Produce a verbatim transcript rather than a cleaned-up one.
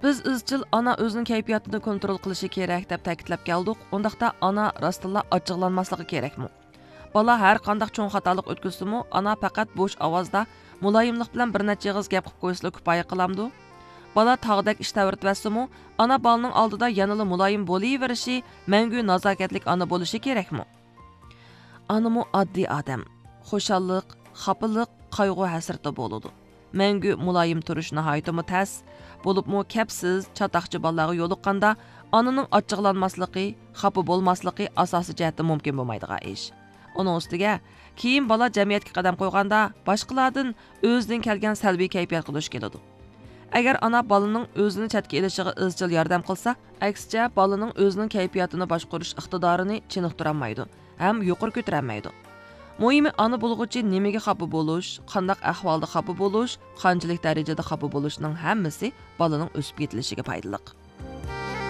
Biz izchil ana o'zining kayfiyatini kontrol qilishi kerak deb ta'kidlab keldik. Undaqda ana rostilla ochiqlanmasligi kerakmi? Bola har qanday cho'ng xatolik o'tkazsa-mu, ana faqat bo'sh ovozda muloyimlik bilan bir necha yig'iz gap qilib qo'ysa kifoya qilamdi. Bola tog'dak ish tavirtvassimi, ana bolaning oldida yanada muloyim bo'layverishi, mangu nazokatlik ana bo'lishi kerakmi? Anamı oddiy odam. Xushallik, xafalik, qayg'u hasrati bo'ladi. Mangu muloyim turish nihoyatimi tas, bo'libmi kapsiz, chataqchi bolalarga yo'liqqanda ananing ochiqlanmasligi, xafa bo'lmasligi asosiy jihatda mumkin bo'lmaydigan ish. Uning ustiga keyin bola jamiyatga qadam qo'yganda boshqalardan o'zining kelgan salbiy kayfiyat qilish keladi. Agar ana bolaning o'zini chatga elishiga izchil yordam qilsa, aksicha bolaning o'zining kayfiyatini boshqarish iqtidorini chiniqtirolmaydi, ham yuqori ko'tarolmaydi. Muhimi ana bo'lg'uchi nimaga xafa bo'lish, qanday ahvolda xafa bo'lish, qanchalik darajada xafa bo'lishning hammasi bolaning o'sib yetilishiga foydali.